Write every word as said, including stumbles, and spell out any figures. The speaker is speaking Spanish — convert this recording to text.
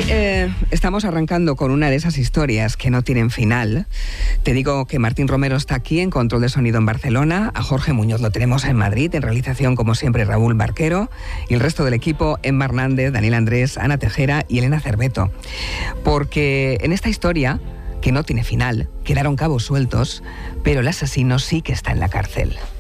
eh, estamos arrancando con una de esas historias que no tienen final. Te digo que Martín Romero está aquí en control de sonido en Barcelona, a Jorge Muñoz lo tenemos en Madrid, en realización como siempre Raúl Barquero, y el resto del equipo, Emma Hernández, Daniel Andrés, Ana Tejera y Elena Cerveto. Porque en esta historia, que no tiene final, quedaron cabos sueltos, pero el asesino sí que está en la cárcel.